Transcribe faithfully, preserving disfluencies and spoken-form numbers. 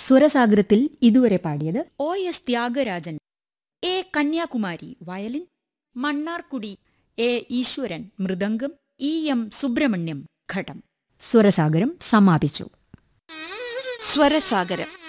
സ്വരസാഗരത്തിൽ ഇതുവരെ പാടിയത് O S Thyagarajan, A Kanyakumari violin, Mannargudi A ഈശ്വരൻ മൃദംഗം, ഇ എം സുബ്രഹ്മണ്യം ഘടം. സ്വരസാഗരം സമാപിച്ചു. സ്വരസാഗരം